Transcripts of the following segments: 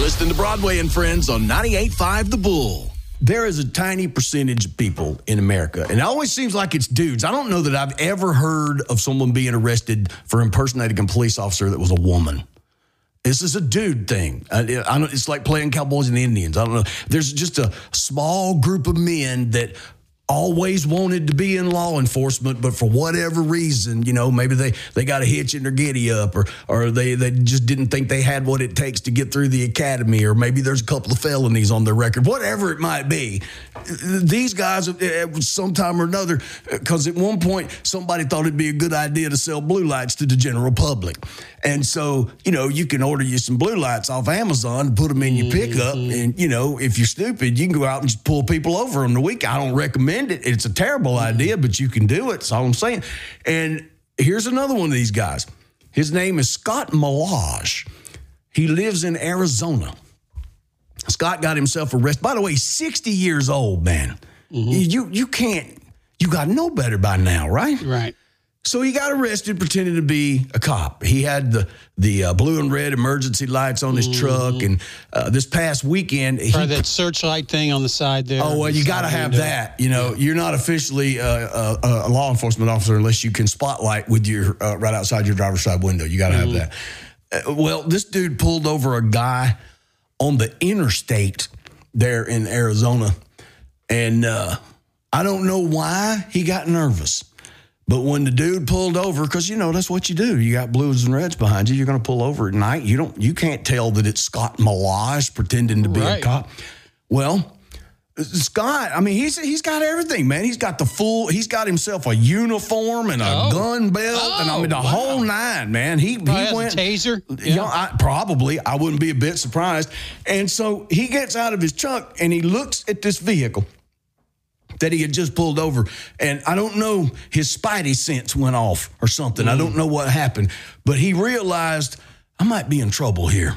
listening to Broadway and Friends on 98.5 The Bull. There is a tiny percentage of people in America, and it always seems like it's dudes. I don't know that I've ever heard of someone being arrested for impersonating a police officer that was a woman. This is a dude thing. It's like playing Cowboys and Indians. I don't know. There's just a small group of men that always wanted to be in law enforcement, but for whatever reason, maybe they got a hitch in their giddy up, or they just didn't think they had what it takes to get through the academy, or maybe there's a couple of felonies on their record, whatever it might be. These guys, sometime or another, because at one point somebody thought it'd be a good idea to sell blue lights to the general public. And so, you can order you some blue lights off Amazon, put them in your pickup, and, if you're stupid, you can go out and just pull people over on the weekend. I don't recommend it. It's a terrible idea, but you can do it. That's all I'm saying. And here's another one of these guys. His name is Scott Malaj. He lives in Arizona. Scott got himself arrested. By the way, 60 years old, man. Mm-hmm. You got to know better by now, right? Right. So he got arrested pretending to be a cop. He had the blue and red emergency lights on his truck. And this past weekend... that searchlight thing on the side there. Oh, well, you got to have that. You're not officially a law enforcement officer unless you can spotlight with your right outside your driver's side window. You got to have that. Well, this dude pulled over a guy on the interstate there in Arizona. And I don't know why he got nervous. But when the dude pulled over, because, that's what you do. You got blues and reds behind you. You're going to pull over at night. You can't tell that it's Scott Malaj pretending to be a cop. Well, Scott, he's got everything, man. He's got he's got himself a uniform and a gun belt. And the whole nine, man. He went a taser. I wouldn't be a bit surprised. And so he gets out of his truck and he looks at this vehicle that he had just pulled over. And I don't know, his spidey sense went off or something. I don't know what happened. But he realized, I might be in trouble here.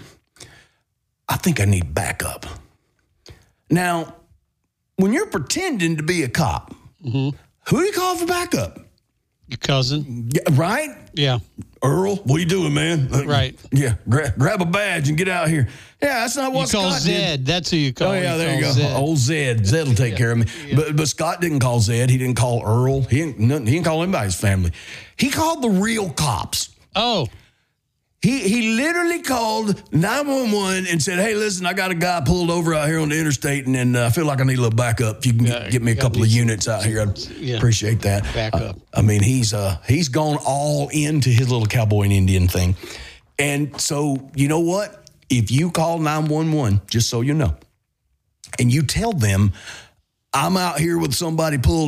I think I need backup. Now, when you're pretending to be a cop, who do you call for backup? Your cousin. Yeah, right? Yeah. Earl, what are you doing, man? Right. Yeah, grab a badge and get out here. Yeah, that's not what Scott did. You call Zed. That's who you call. Oh, yeah, there you go. Zed. Old Zed. Zed will take care of me. Yeah. But Scott didn't call Zed. He didn't call Earl. He didn't call anybody's family. He called the real cops. Oh. He literally called 911 and said, hey, listen, I got a guy pulled over out here on the interstate, and I feel like I need a little backup. If you can get me a couple of units out here, I'd appreciate that. Backup. He's gone all into his little cowboy and Indian thing. And so, you know what? If you call 911, just so you know, and you tell them, I'm out here with somebody pulled